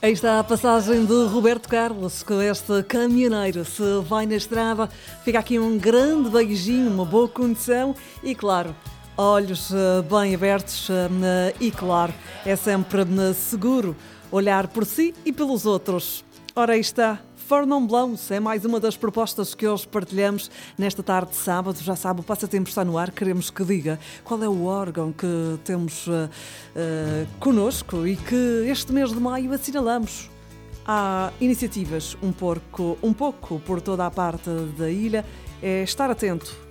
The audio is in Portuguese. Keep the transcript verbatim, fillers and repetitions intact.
Aí está a passagem de Roberto Carlos com este caminhoneiro. Se vai na estrada, fica aqui um grande beijinho, uma boa condição e, claro, olhos bem abertos e, claro, é sempre seguro olhar por si e pelos outros. Ora, aí está. Fernand Blans é mais uma das propostas que hoje partilhamos nesta tarde de sábado. Já sabe, o Passatempo está no ar. Queremos que diga qual é o órgão que temos uh, uh, connosco e que este mês de maio assinalamos. Há iniciativas um pouco, um pouco por toda a parte da ilha. É estar atento